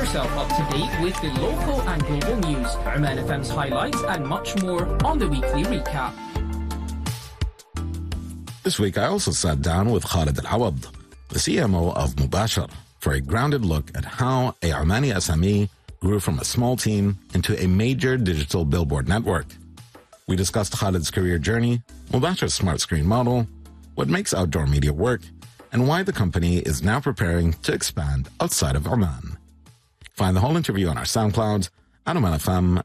yourself up to date with the local and global news, Oman FM's highlights, and much more on the weekly recap. This week, I also sat down with Khalid Al-Awad, the CMO of Mubashir, for a grounded look at how a Omani SME grew from a small team into a major digital billboard network. We discussed Khalid's career journey, Mubashir's smart screen model, what makes outdoor media work, and why the company is now preparing to expand outside of Oman. Find the whole interview on our SoundCloud at omanfm.om.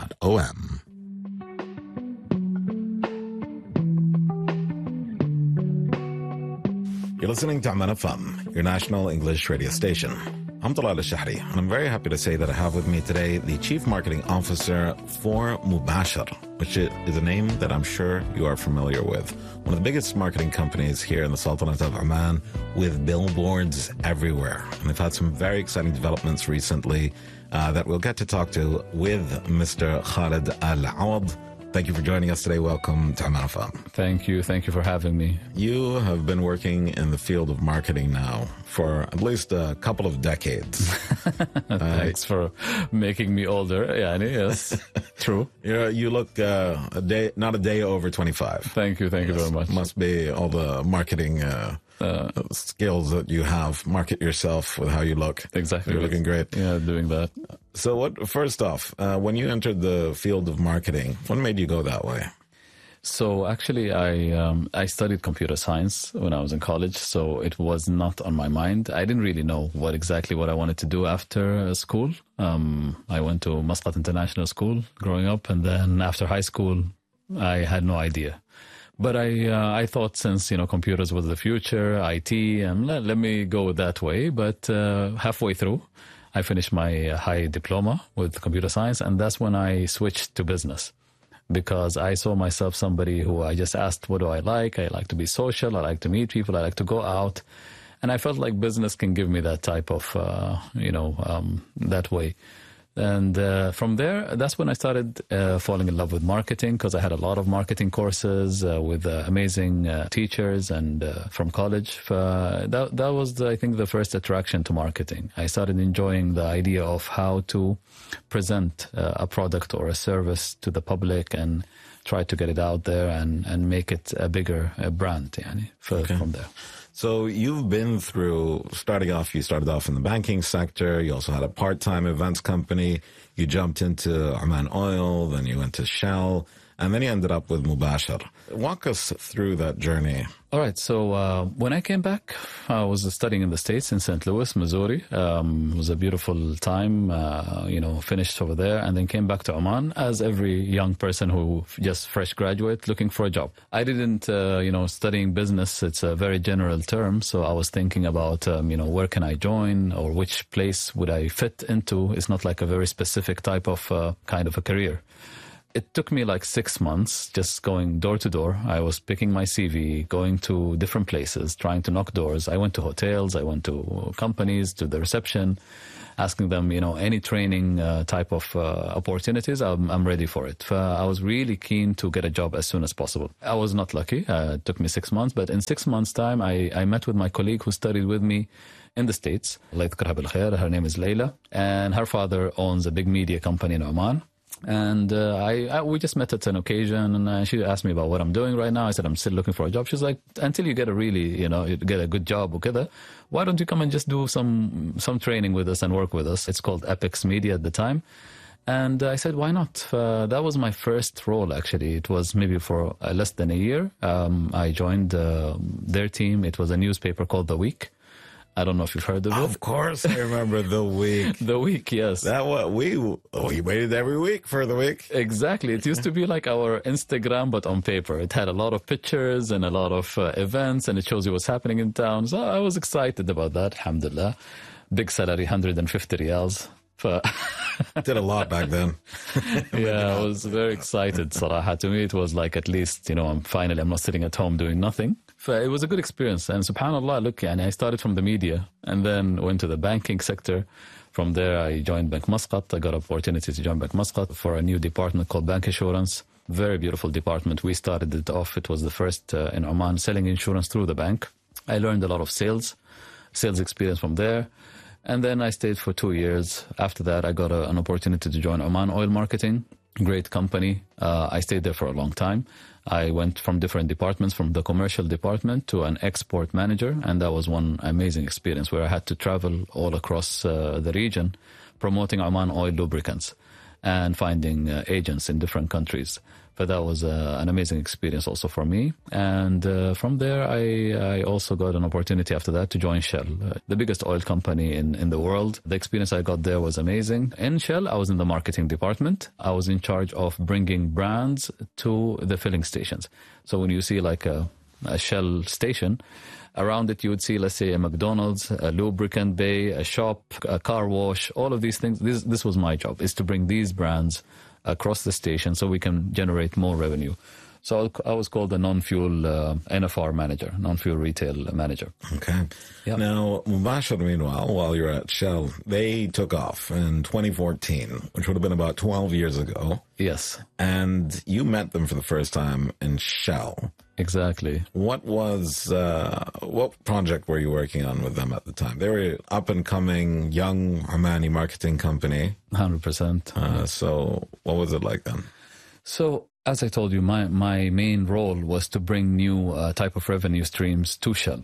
You're listening to Oman FM, your national English radio station. I'm Talal Al-Shahri, and I'm very happy to say that I have with me today the Chief Marketing Officer for Mubashir, which is a name that I'm sure you are familiar with. One of the biggest marketing companies here in the Sultanate of Oman, with billboards everywhere. And they've had some very exciting developments recently that we'll get to talk to with Mr. Khalid Al-Awad. Thank you for joining us today. Welcome to Oman FM. Thank you. Thank you for having me. You have been working in the field of marketing now for at least a couple of decades. Thanks for making me older. Yeah, yes, true. You look not a day over 25. Thank you. Thank you very much. Must be all the marketing skills that you have. Market yourself with how you look. Exactly. You're looking great. Yeah, doing that. So first off, when you entered the field of marketing, what made you go that way? So actually, I studied computer science when I was in college, so it was not on my mind. I didn't really know what I wanted to do after school. I went to Muscat International School growing up, and then after high school, I had no idea. But I thought since, computers was the future, IT, and let me go that way. But halfway through, I finished my high diploma with computer science, and that's when I switched to business. Because I saw myself somebody who I just asked, what do I like? I like to be social. I like to meet people. I like to go out. And I felt like business can give me that type of, that way. And from there, that's when I started falling in love with marketing, because I had a lot of marketing courses with amazing teachers and from college. That was, I think, the first attraction to marketing. I started enjoying the idea of how to present a product or a service to the public and try to get it out there and make it a bigger brand from there. So you've been through, you started off in the banking sector. You also had a part-time events company. You jumped into Oman Oil, then you went to Shell, and then you ended up with Mubashir. Walk us through that journey. All right. So when I came back, I was studying in the States in St. Louis, Missouri. It was a beautiful time, finished over there, and then came back to Oman as every young person who just fresh graduate looking for a job. I didn't, studying business, it's a very general term. So I was thinking about, where can I join or which place would I fit into? It's not like a very specific type of kind of a career. It took me like 6 months just going door to door. I was picking my CV, going to different places, trying to knock doors. I went to hotels, I went to companies, to the reception, asking them, any training type of opportunities, I'm ready for it. I was really keen to get a job as soon as possible. I was not lucky. It took me 6 months, but in 6 months' time, I met with my colleague who studied with me in the States. Her name is Layla, and her father owns a big media company in Oman. And we just met at an occasion, and she asked me about what I'm doing right now. I said, I'm still looking for a job. She's like, until you get you get a good job, why don't you come and just do some training with us and work with us? It's called Apex Media at the time. And I said, why not? That was my first role, actually. It was maybe for less than a year. I joined their team. It was a newspaper called The Week. I don't know if you've heard of it. Of course, I remember The Week. The Week, yes. We waited every week for The Week. Exactly. It used to be like our Instagram, but on paper. It had a lot of pictures and a lot of events, and it shows you what's happening in town. So I was excited about that, alhamdulillah. Big salary, 150 riyals. Did a lot back then. Yeah, I was very excited, Sarah. To me, it was like, at least, I'm not sitting at home doing nothing. It was a good experience. And subhanAllah, look, I started from the media and then went to the banking sector. From there, I joined Bank Muscat. I got an opportunity to join Bank Muscat for a new department called Bank Assurance. Very beautiful department. We started it off. It was the first in Oman selling insurance through the bank. I learned a lot of sales experience from there. And then I stayed for 2 years. After that, I got an opportunity to join Oman Oil Marketing. Great company. I stayed there for a long time. I went from different departments, from the commercial department to an export manager. And that was one amazing experience where I had to travel all across the region promoting Oman Oil lubricants and finding agents in different countries. But that was an amazing experience also for me. And from there, I also got an opportunity after that to join Shell, the biggest oil company in the world. The experience I got there was amazing. In Shell, I was in the marketing department. I was in charge of bringing brands to the filling stations. So when you see like a Shell station, around it you would see, let's say, a McDonald's, a lubricant bay, a shop, a car wash, all of these things. This was my job, is to bring these brands across the station so we can generate more revenue. So I was called a non-fuel NFR manager, non-fuel retail manager. Okay. Yep. Now, Mubashir, meanwhile, while you're at Shell, they took off in 2014, which would have been about 12 years ago. Yes. And you met them for the first time in Shell. Exactly. What project were you working on with them at the time? They were up and coming, young Omani marketing company. 100%. So what was it like then? So, as I told you, my main role was to bring new type of revenue streams to Shell.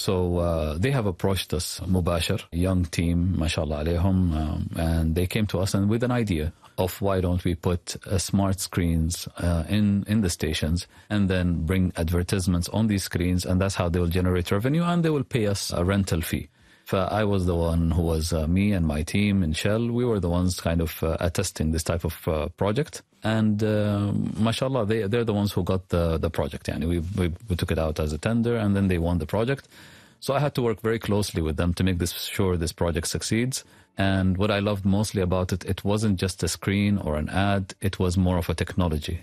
So they have approached us, Mubashir, young team, mashallah alayhum, and they came to us and with an idea of why don't we put smart screens in the stations and then bring advertisements on these screens, and that's how they will generate revenue and they will pay us a rental fee. I was the one who was, me and my team in Shell, we were the ones kind of attesting this type of project. And mashallah, they're the ones who got the project. Yani we took it out as a tender and then they won the project. So I had to work very closely with them to make sure this project succeeds. And what I loved mostly about it, it wasn't just a screen or an ad. It was more of a technology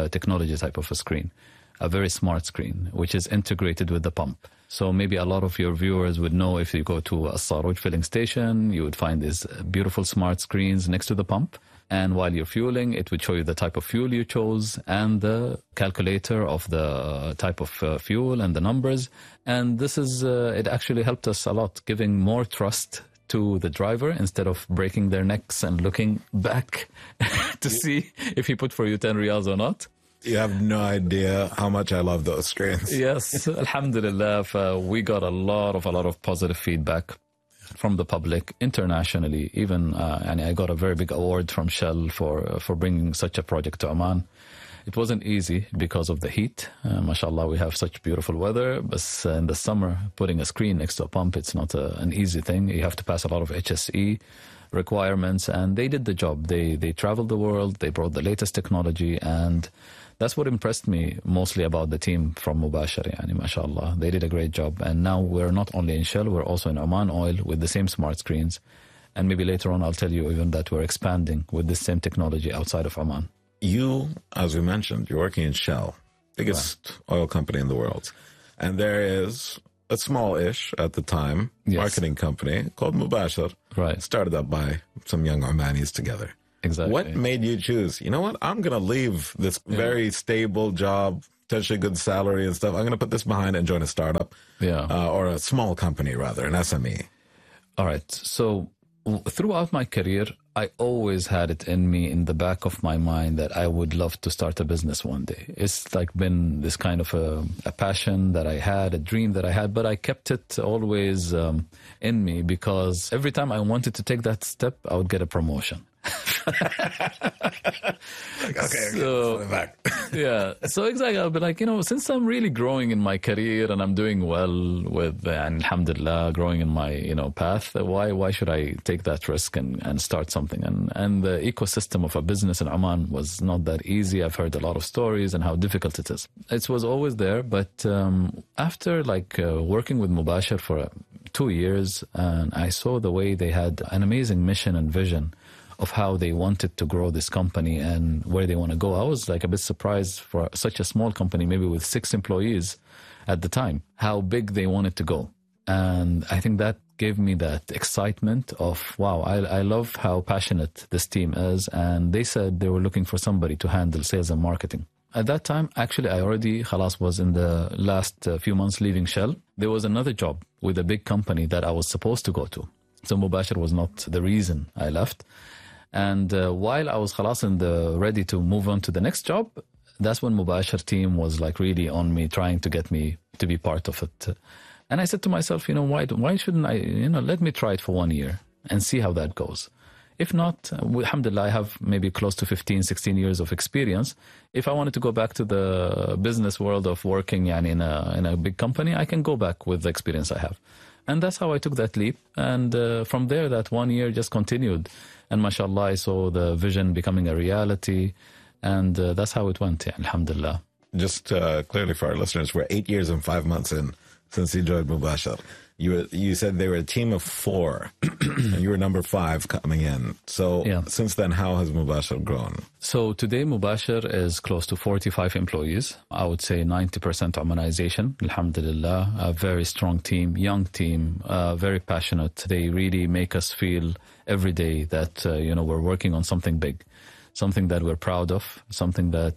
type of a screen, a very smart screen, which is integrated with the pump. So maybe a lot of your viewers would know if you go to a Sarouj filling station, you would find these beautiful smart screens next to the pump. And while you're fueling, it would show you the type of fuel you chose and the calculator of the type of fuel and the numbers. And this is, it actually helped us a lot, giving more trust to the driver instead of breaking their necks and looking back to see if he put for you 10 riyals or not. You have no idea how much I love those screens. Yes, alhamdulillah, we got a lot of positive feedback from the public internationally. Even and I got a very big award from Shell for bringing such a project to Oman. It wasn't easy because of the heat. Mashallah, we have such beautiful weather, but in the summer, putting a screen next to a pump, it's not an easy thing. You have to pass a lot of HSE requirements, and they did the job. They traveled the world, they brought the latest technology, and that's what impressed me mostly about the team from Mubashir. Yani, mashallah, they did a great job. And now we're not only in Shell, we're also in Oman Oil with the same smart screens. And maybe later on, I'll tell you even that we're expanding with the same technology outside of Oman. You, as we mentioned, you're working in Shell, biggest oil company in the world. And there is a small-ish, at the time, marketing company called Mubashir. Right. Started up by some young Omanis together. Exactly. What made you choose, you know what, I'm going to leave this very stable job, potentially good salary and stuff. I'm going to put this behind and join a startup or a small company, rather, an SME. All right. So throughout my career, I always had it in me, in the back of my mind, that I would love to start a business one day. It's like been this kind of a passion that I had, a dream that I had, but I kept it always in me because every time I wanted to take that step, I would get a promotion. Okay, back. Yeah, so exactly, I'll be like, since I'm really growing in my career and I'm doing well with, and alhamdulillah, growing in my, path, why should I take that risk and start something? And the ecosystem of a business in Oman was not that easy. I've heard a lot of stories and how difficult it is. It was always there, but after working with Mubashir for 2 years, and I saw the way they had an amazing mission and vision of how they wanted to grow this company and where they want to go. I was a bit surprised for such a small company, maybe with 6 employees at the time, how big they wanted to go. And I think that gave me that excitement of, wow, I love how passionate this team is. And they said they were looking for somebody to handle sales and marketing. At that time, actually, I already was in the last few months leaving Shell. There was another job with a big company that I was supposed to go to. So Mubashir was not the reason I left. And while I was ready to move on to the next job, that's when Mubashir team was like really on me, trying to get me to be part of it. And I said to myself, why shouldn't I, let me try it for 1 year and see how that goes. If not, alhamdulillah, I have maybe close to 15, 16 years of experience. If I wanted to go back to the business world of working in a big company, I can go back with the experience I have. And that's how I took that leap. And from there, that 1 year just continued. And mashallah, I saw the vision becoming a reality. And that's how it went, alhamdulillah. Just clearly for our listeners, we're 8 years and 5 months in since you joined Mubashir. You said they were a team of 4, and you were number 5 coming in. So Since then, how has Mubashir grown? So today, Mubashir is close to 45 employees. I would say 90% Omanization, alhamdulillah. A very strong team, young team, very passionate. They really make us feel every day that, we're working on something big, something that we're proud of, something that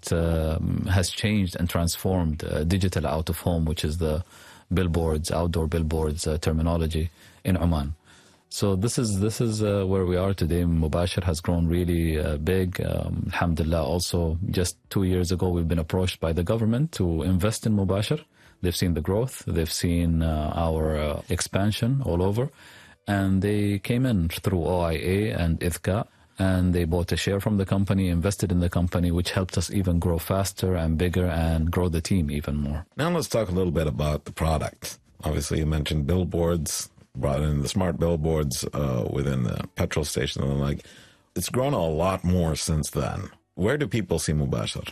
has changed and transformed digital out of home, which is the billboards, outdoor billboards terminology in Oman. So this is where we are today. Mubashir has grown really big. Alhamdulillah, also just 2 years ago, we've been approached by the government to invest in Mubashir. They've seen the growth. They've seen our expansion all over. And they came in through OIA and ITHCA. And they bought a share from the company, invested in the company, which helped us even grow faster and bigger and grow the team even more. Now let's talk a little bit about the product. Obviously, you mentioned billboards, brought in the smart billboards within the petrol station and the like. It's grown a lot more since then. Where do people see Mubashir?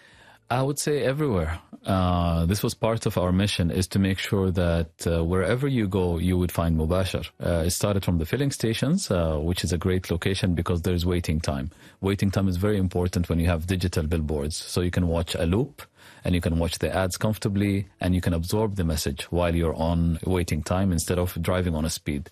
I would say everywhere. This was part of our mission, is to make sure that wherever you go, you would find Mubashir. It started from the filling stations, which is a great location because there's waiting time. Waiting time is very important when you have digital billboards. So you can watch a loop and you can watch the ads comfortably and you can absorb the message while you're on waiting time instead of driving on a speed.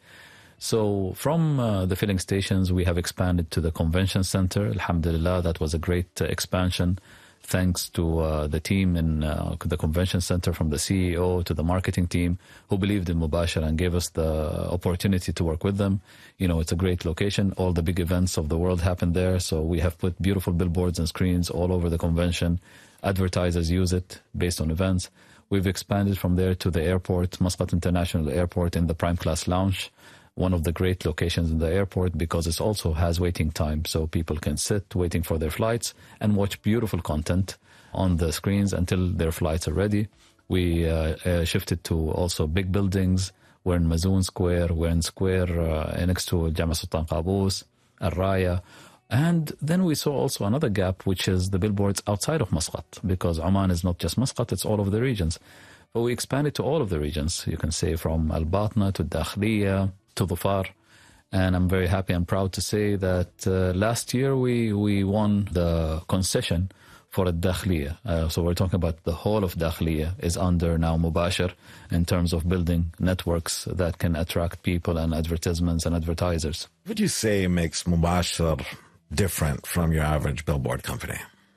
So from the filling stations, we have expanded to the convention center. Alhamdulillah, that was a great expansion. Thanks to the team in the convention center, from the CEO to the marketing team, who believed in Mubashir and gave us the opportunity to work with them. It's a great location. All the big events of the world happen there. So we have put beautiful billboards and screens all over the convention. Advertisers use it based on events. We've expanded from there to the airport, Muscat International Airport, in the Prime Class Lounge. One of the great locations in the airport because it also has waiting time. So people can sit waiting for their flights and watch beautiful content on the screens until their flights are ready. We shifted to also big buildings. We're in Mazoon Square. We're in Square next to Jama Sultan Qaboos, Al Raya. And then we saw also another gap, which is the billboards outside of Muscat, because Oman is not just Muscat, it's all over the regions. But we expanded to all of the regions. You can say from Al Batna to Dakhliya to Dhufar. And I'm very happy and proud to say that last year we won the concession for Dakhliya. So we're talking about the whole of Dakhliya is under now Mubashir in terms of building networks that can attract people and advertisements and advertisers. What would you say makes Mubashir different from your average billboard company?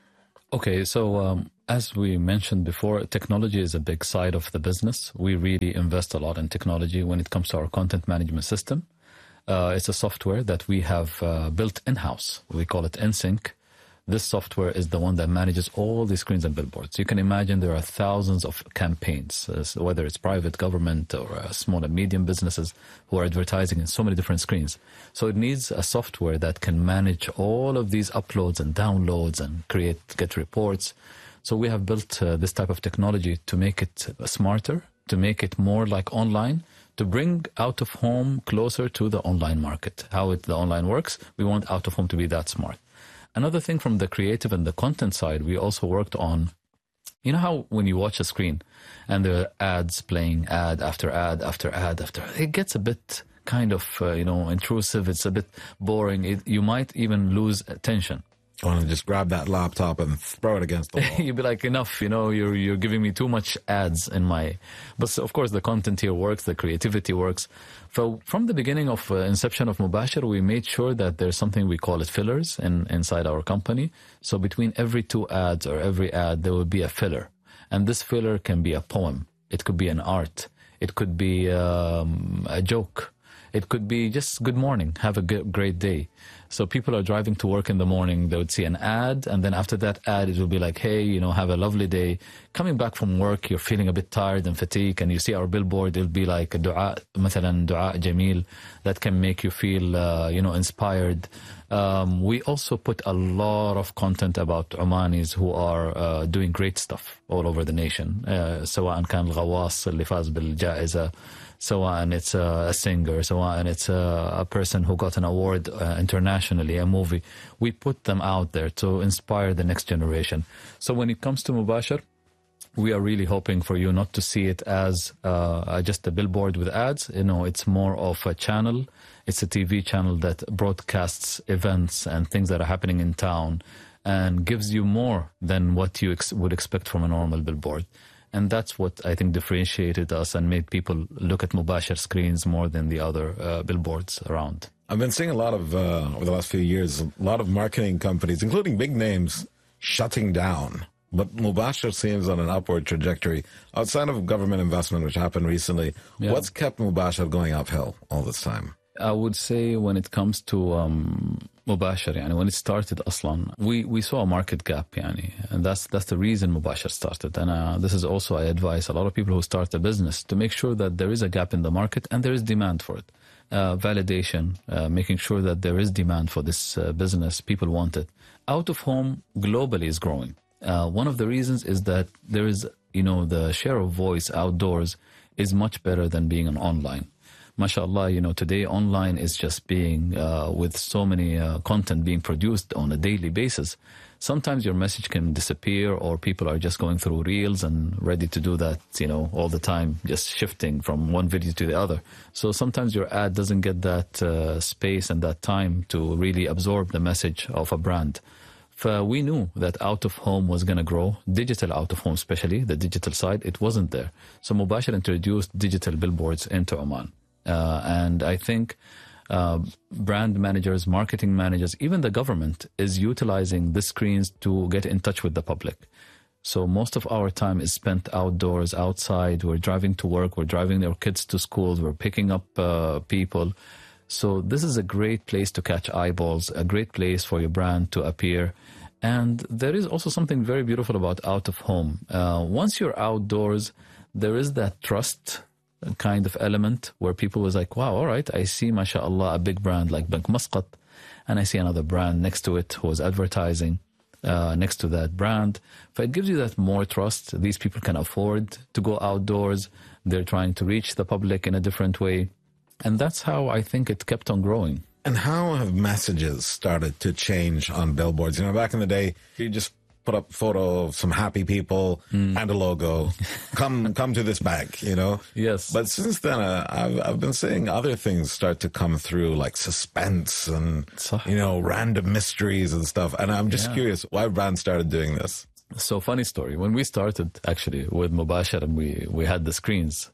Okay, so as we mentioned before, technology is a big side of the business. We really invest a lot in technology when it comes to our content management system. It's a software that we have built in-house. We call it NSYNC. This software is the one that manages all the screens and billboards. You can imagine there are thousands of campaigns, whether it's private, government, or small and medium businesses who are advertising in so many different screens. So it needs a software that can manage all of these uploads and downloads and get reports. So we have built this type of technology to make it smarter, to make it more like online, to bring out of home closer to the online market. How the online works, we want out of home to be that smart. Another thing from the creative and the content side, we also worked on, you know how when you watch a screen and there are ads playing ad after ad after ad after, it gets a bit kind of, intrusive. It's a bit boring. You might even lose attention. I want to just grab that laptop and throw it against the wall. You'd be like, enough, you're giving me too much ads in my... But of course, the content here works, the creativity works. So from the beginning of inception of Mubashir, we made sure that there's something we call it fillers inside our company. So between every 2 ads or every ad, there will be a filler. And this filler can be a poem. It could be an art. It could be a joke. It could be just good morning, have a great day. So people are driving to work in the morning, they would see an ad, and then after that ad, it will be like, hey, you know, have a lovely day. Coming back from work, you're feeling a bit tired and fatigued, and you see our billboard, it'll be like a dua, مثلا dua jameel, that can make you feel, you know, inspired. We also put a lot of content about Omanis who are doing great stuff all over the nation. سواء كان الغواص اللي فاز بالجائزة, سواء it's a singer, سواء it's a person who got an award internationally, a movie. We put them out there to inspire the next generation. So when it comes to Mubashir, we are really hoping for you not to see it as just a billboard with ads. You know, it's more of a channel. It's a TV channel that broadcasts events and things that are happening in town and gives you more than what you would expect from a normal billboard. And that's what I think differentiated us and made people look at Mubashir screens more than the other billboards around. I've been seeing a lot of, over the last few years, a lot of marketing companies, including big names, shutting down. But Mubashir seems on an upward trajectory. Outside of government investment, which happened recently, what's kept Mubashir going uphill all this time? I would say when it comes to Mubashir, يعني, when it started aslan, we saw a market gap, يعني, and that's the reason Mubashir started. And this is also, I advise a lot of people who start a business to make sure that there is a gap in the market and there is demand for it. Validation, making sure that there is demand for this business, people want it. Out of home globally is growing. One of the reasons is that there is, you know, the share of voice outdoors is much better than being an online. MashaAllah, you know, today online is just being, with so many content being produced on a daily basis. Sometimes your message can disappear or people are just going through reels and ready to do that, you know, all the time, just shifting from one video to the other. So sometimes your ad doesn't get that space and that time to really absorb the message of a brand. We knew that out of home was going to grow, digital out of home especially, the digital side, it wasn't there. So Mubashir introduced digital billboards into Oman. And I think brand managers, marketing managers, even the government is utilizing the screens to get in touch with the public. So most of our time is spent outdoors, outside. We're driving to work, we're driving our kids to schools, we're picking up people. So this is a great place to catch eyeballs, a great place for your brand to appear. And there is also something very beautiful about out of home. Once you're outdoors, there is that trust kind of element where people was like, wow, all right, I see, mashallah, a big brand like Bank Muscat, and I see another brand next to it who is advertising next to that brand. So it gives you that more trust. These people can afford to go outdoors. They're trying to reach the public in a different way. And that's how I think it kept on growing. And how have messages started to change on billboards? You know, back in the day, you just put up a photo of some happy people and a logo. Come to this bank, you know? Yes. But since then, I've been seeing other things start to come through, like suspense and, you know, random mysteries and stuff. And I'm just curious why brands started doing this. So funny story. When we started actually with Mubashir and we had the screens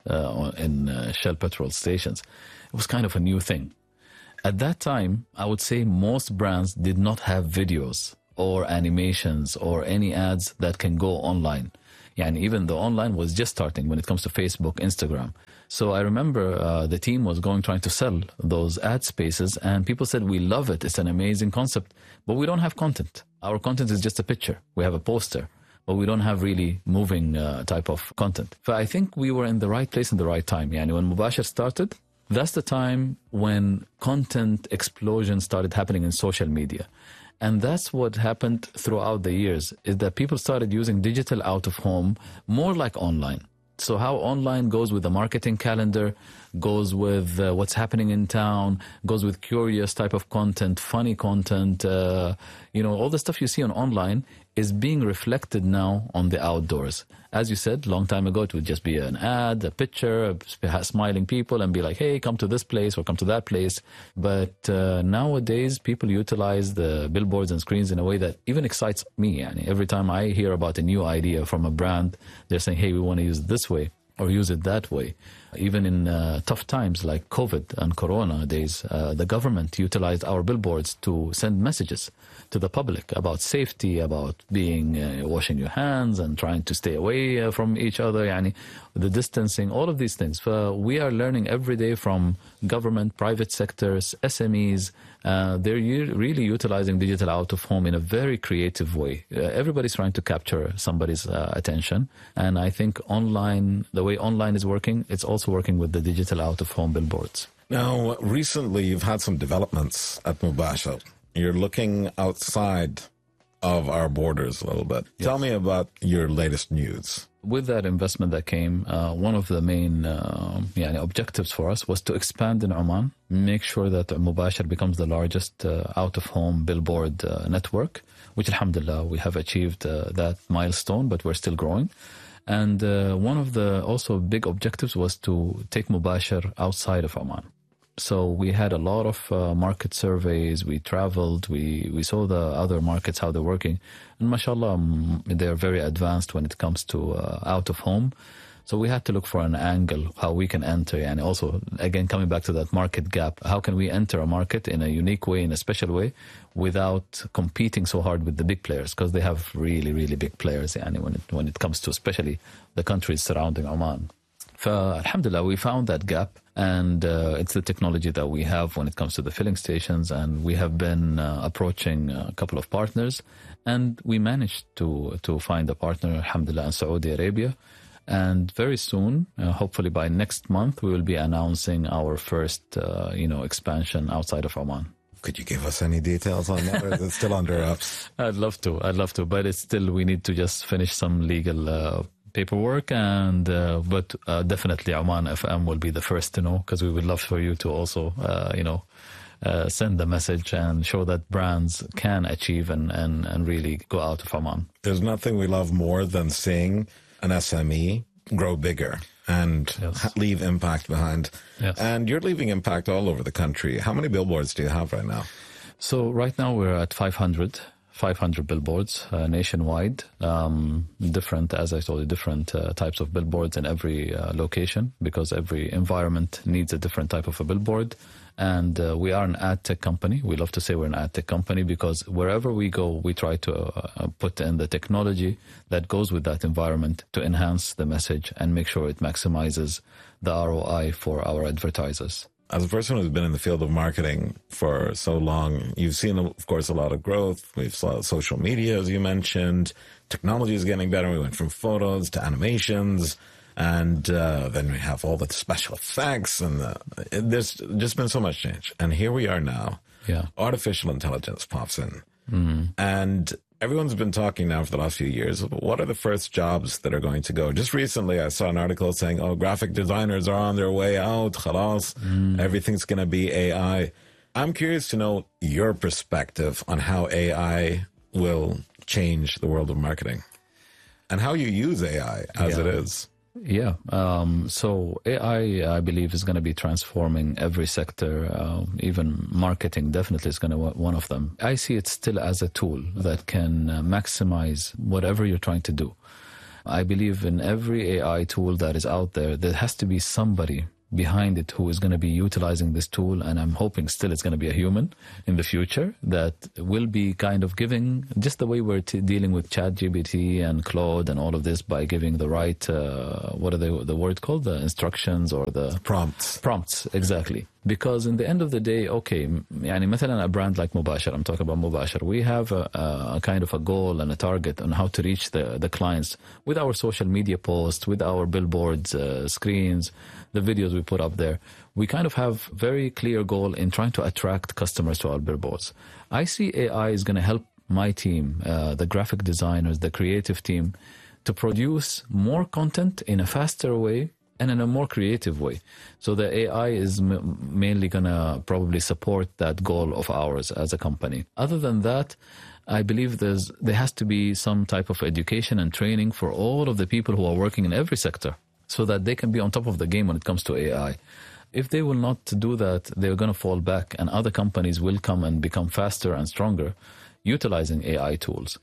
in Shell petrol stations, it was kind of a new thing. At that time, I would say most brands did not have videos or animations or any ads that can go online. And even though online was just starting when it comes to Facebook, Instagram. So I remember the team was trying to sell those ad spaces and people said, we love it. It's an amazing concept, but we don't have content. Our content is just a picture. We have a poster, but we don't have really moving type of content. So I think we were in the right place in the right time. Yani when Mubashir started, that's the time when content explosion started happening in social media. And that's what happened throughout the years, is that people started using digital out of home more like online. So how online goes with the marketing calendar, goes with what's happening in town, goes with curious type of content, funny content, you know, all the stuff you see on online is being reflected now on the outdoors. As you said, long time ago, it would just be an ad, a picture, smiling people and be like, hey, come to this place or come to that place. But nowadays, people utilize the billboards and screens in a way that even excites me. Yani every time I hear about a new idea from a brand, they're saying, hey, we want to use it this way or use it that way. Even in tough times like COVID and Corona days, the government utilized our billboards to send messages to the public about safety, about being washing your hands and trying to stay away from each other, the distancing, all of these things. We are learning every day from government, private sectors, SMEs. They're really utilizing digital out of home in a very creative way. Everybody's trying to capture somebody's attention. And I think the way online is working, it's also working with the digital out of home billboards. Now, recently you've had some developments at Mubashir. You're looking outside of our borders a little bit. Yes. Tell me about your latest news. With that investment that came, one of the main objectives for us was to expand in Oman, make sure that Mubashir becomes the largest out-of-home billboard network, which alhamdulillah we have achieved that milestone, but we're still growing. And one of the also big objectives was to take Mubashir outside of Oman. So we had a lot of market surveys. We traveled. We saw the other markets, how they're working. And mashallah, they're very advanced when it comes to out of home. So we had to look for an angle, how we can enter. And also, again, coming back to that market gap, how can we enter a market in a unique way, in a special way, without competing so hard with the big players? Because they have really, really big players when it comes to especially the countries surrounding Oman. Alhamdulillah, we found that gap, and it's the technology that we have when it comes to the filling stations, and we have been approaching a couple of partners, and we managed to find a partner, alhamdulillah, in Saudi Arabia. And very soon, hopefully by next month, we will be announcing our first, expansion outside of Oman. Could you give us any details on that, or is it still under wraps? I'd love to, but it's still, we need to just finish some legal paperwork, and but definitely Oman FM will be the first to know, because we would love for you to also send the message and show that brands can achieve and really go out of Oman. There's nothing we love more than seeing an SME grow bigger and leave impact behind. Yes. And you're leaving impact all over the country. How many billboards do you have right now? So right now we're at 500 billboards nationwide, different, as I told you, different types of billboards in every location, because every environment needs a different type of a billboard. And we are an ad tech company. We love to say we're an ad tech company, because wherever we go, we try to put in the technology that goes with that environment to enhance the message and make sure it maximizes the ROI for our advertisers. As a person who's been in the field of marketing for so long, you've seen, of course, a lot of growth. We've saw social media, as you mentioned. Technology is getting better. We went from photos to animations. And then we have all the special effects. And there's just been so much change. And here we are now. Yeah. Artificial intelligence pops in. And everyone's been talking now for the last few years. What are the first jobs that are going to go? Just recently, I saw an article saying, graphic designers are on their way out. Khalas, everything's going to be AI. I'm curious to know your perspective on how AI will change the world of marketing and how you use AI as it is. Yeah. So AI, I believe, is going to be transforming every sector. Even marketing definitely is going to be one of them. I see it still as a tool that can maximize whatever you're trying to do. I believe in every AI tool that is out there, there has to be somebody behind it who is going to be utilizing this tool, and I'm hoping still it's going to be a human in the future that will be kind of giving, just the way we're dealing with ChatGPT and Claude and all of this, by giving the right, what are the word called? The instructions or the... Prompts, exactly. Because in the end of the day, okay, مثلا a brand like Mubashir, I'm talking about Mubashir, we have a kind of a goal and a target on how to reach the clients with our social media posts, with our billboards, screens, the videos we put up there. We kind of have very clear goal in trying to attract customers to our billboards. I see AI is going to help my team, the graphic designers, the creative team, to produce more content in a faster way and in a more creative way. So the AI is mainly going to probably support that goal of ours as a company. Other than that, I believe there has to be some type of education and training for all of the people who are working in every sector, so that they can be on top of the game when it comes to AI. If they will not do that, they're going to fall back, and other companies will come and become faster and stronger utilizing AI tools.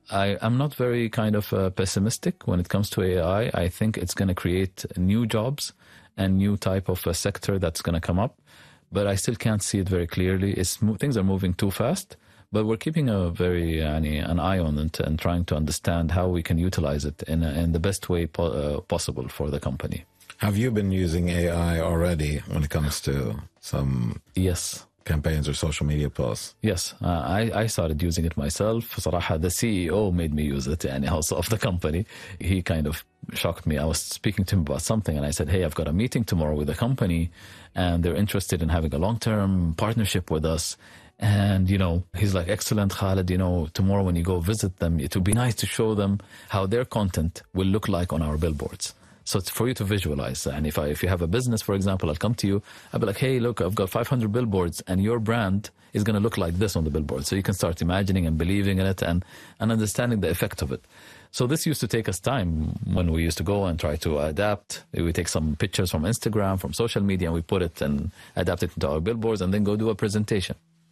I'm not very kind of pessimistic when it comes to AI. I think it's going to create new jobs and new type of a sector that's going to come up, but I still can't see it very clearly. Things are moving too fast, but we're keeping a very an eye on it and trying to understand how we can utilize it in the best way possible for the company. Have you been using AI already when it comes to some campaigns or social media posts? Yes, I started using it myself. صراحة, the CEO made me use it also of the company. He kind of shocked me. I was speaking to him about something and I said, hey, I've got a meeting tomorrow with a company and they're interested in having a long-term partnership with us. And, he's like, excellent, Khaled, tomorrow when you go visit them, it would be nice to show them how their content will look like on our billboards. So it's for you to visualize. And if you have a business, for example, I'll come to you. I'll be like, hey, look, I've got 500 billboards and your brand is going to look like this on the billboard. So you can start imagining and believing in it and understanding the effect of it. So this used to take us time when we used to go and try to adapt. We take some pictures from Instagram, from social media, and we put it and adapt it into our billboards and then go do a presentation.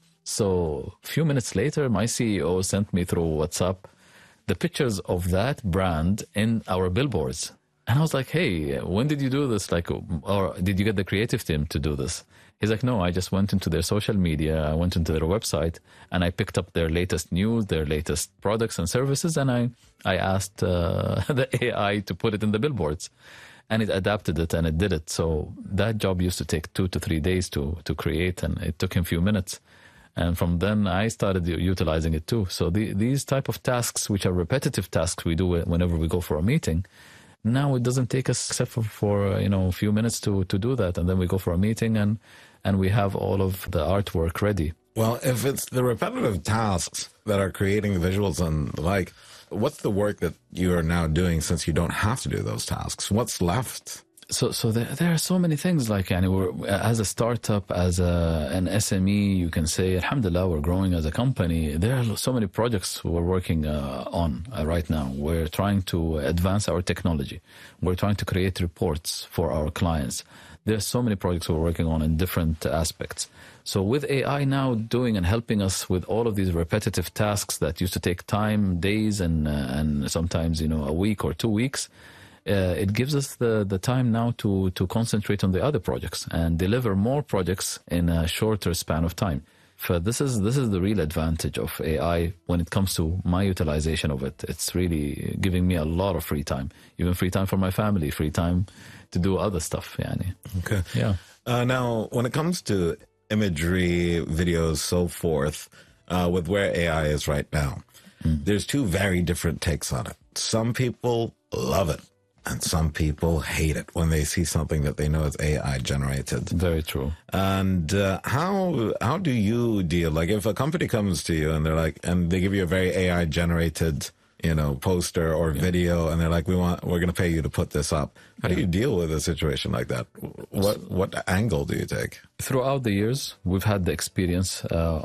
So a few minutes later, my CEO sent me through WhatsApp the pictures of that brand in our billboards. And I was like, hey, when did you do this? Or did you get the creative team to do this? He's like, no, I just went into their social media. I went into their website and I picked up their latest news, their latest products and services. And I asked the AI to put it in the billboards and it adapted it and it did it. So that job used to take 2 to 3 days to create and it took him a few minutes. And from then I started utilizing it too. So these type of tasks, which are repetitive tasks we do whenever we go for a meeting, now it doesn't take us except for a few minutes to do that. And then we go for a meeting and we have all of the artwork ready. Well, if it's the repetitive tasks that are creating the visuals and the like, what's the work that you are now doing since you don't have to do those tasks? What's left? So there are so many things we're, as a startup, as an SME, you can say, alhamdulillah, we're growing as a company. There are so many projects we're working on right now. We're trying to advance our technology. We're trying to create reports for our clients. There are so many projects we're working on in different aspects. So with AI now doing and helping us with all of these repetitive tasks that used to take time, days, and sometimes, a week or 2 weeks, it gives us the time now to concentrate on the other projects and deliver more projects in a shorter span of time. So this is the real advantage of AI when it comes to my utilization of it. It's really giving me a lot of free time, even free time for my family, free time to do other stuff. Okay. Yeah. Now, when it comes to imagery, videos, so forth, with where AI is right now, there's 2 very different takes on it. Some people love it. And some people hate it when they see something that they know is AI generated. Very true. And how do you deal? Like if a company comes to you and they're like, and they give you a very AI generated, poster or video, and they're like, we're going to pay you to put this up. How do you deal with a situation like that? What angle do you take? Throughout the years, we've had the experience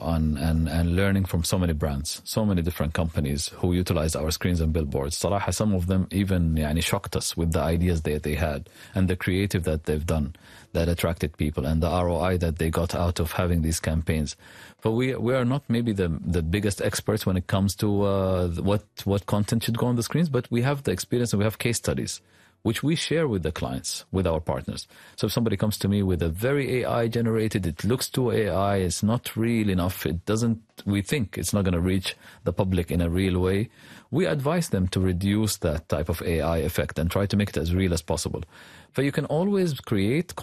and learning from so many brands, so many different companies who utilize our screens and billboards. صراحة, some of them even shocked us with the ideas that they had and the creative that they've done that attracted people and the ROI that they got out of having these campaigns. But we are not maybe the biggest experts when it comes to what content should go on the screens, but we have the experience and we have case studies which we share with the clients, with our partners. So if somebody comes to me with a very AI generated, it looks too AI, it's not real enough, we think it's not going to reach the public in a real way, we advise them to reduce that type of AI effect and try to make it as real as possible. But you can always create